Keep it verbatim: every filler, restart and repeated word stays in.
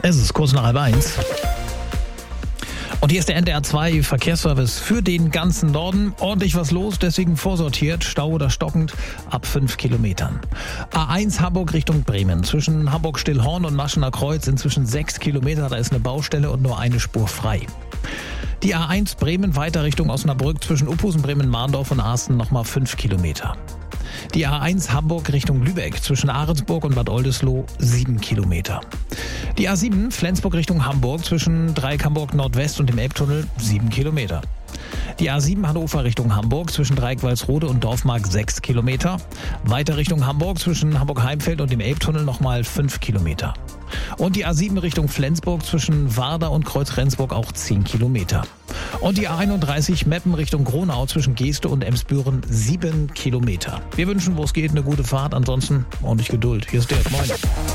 Es ist kurz nach halb eins. Und hier ist der N D R zwei Verkehrsservice für den ganzen Norden. Ordentlich was los, deswegen vorsortiert, Stau oder stockend ab fünf Kilometern. A eins Hamburg Richtung Bremen. Zwischen Hamburg-Stillhorn und Maschener Kreuz inzwischen sechs Kilometer. Da ist eine Baustelle und nur eine Spur frei. Die A eins Bremen weiter Richtung Osnabrück zwischen Uphusen, Bremen-Mahndorf und Arsten nochmal fünf Kilometer. Die A eins Hamburg Richtung Lübeck zwischen Ahrensburg und Bad Oldesloe sieben Kilometer. Die A sieben Flensburg Richtung Hamburg zwischen Dreieck-Hamburg Nordwest und dem Elbtunnel sieben Kilometer. Die A sieben Hannover Richtung Hamburg zwischen Dreieck-Walsrode und Dorfmark sechs Kilometer. Weiter Richtung Hamburg zwischen Hamburg-Heimfeld und dem Elbtunnel nochmal fünf Kilometer. Und die A sieben Richtung Flensburg zwischen Warder und Kreuz-Rendsburg auch zehn Kilometer. Und die A einunddreißig Meppen Richtung Gronau zwischen Geeste und Emsbüren sieben Kilometer. Wir wünschen, wo es geht, eine gute Fahrt. Ansonsten ordentlich Geduld. Hier ist Dirk. Moin.